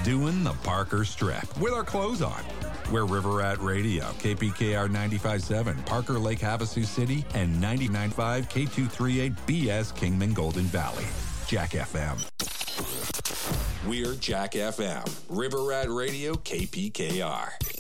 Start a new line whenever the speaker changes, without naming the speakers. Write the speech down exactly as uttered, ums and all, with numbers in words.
doing the Parker Strip with our clothes on. We're River Rat Radio, K P K R ninety-five point seven, Parker Lake Havasu City, and ninety-nine point five K two thirty-eight B S Kingman Golden Valley. Jack F M. We're Jack F M, River Rat Radio, K P K R.